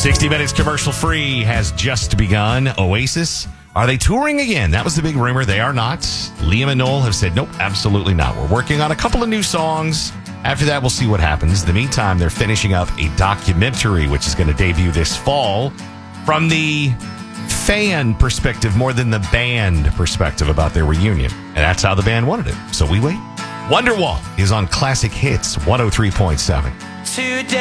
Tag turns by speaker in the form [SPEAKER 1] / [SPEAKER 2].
[SPEAKER 1] 60 Minutes commercial free has just begun. Oasis, are they touring again? That was the big rumor. They are not. Liam and Noel have said, nope, absolutely not. We're working on a couple of new songs. After that, we'll see what happens. In the meantime, they're finishing up a documentary, which is going to debut this fall, from the fan perspective more than the band perspective about their reunion. And that's how the band wanted it. So we wait. Wonderwall is on Classic Hits 103.7.
[SPEAKER 2] Today